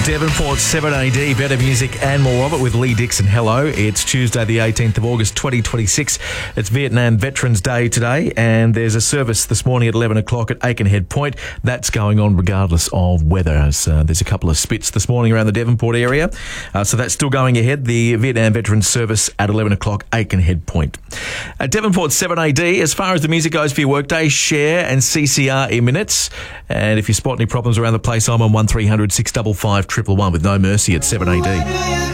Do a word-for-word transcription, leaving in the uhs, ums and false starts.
Devonport seven A D, better music and more of it with Lee Dixon. Hello, it's Tuesday the eighteenth of August twenty twenty-six. It's Vietnam Veterans Day today, and there's a service this morning at eleven o'clock at Aikenhead Point. That's going on regardless of weather. As, uh, there's a couple of spits this morning around the Devonport area, uh, so that's still going ahead. The Vietnam Veterans service at eleven o'clock, Aikenhead Point. At Devonport seven A D, as far as the music goes for your workday, share and C C R in minutes. And if you spot any problems around the place, I'm on one three hundred six five five one one with No Mercy at seven A D.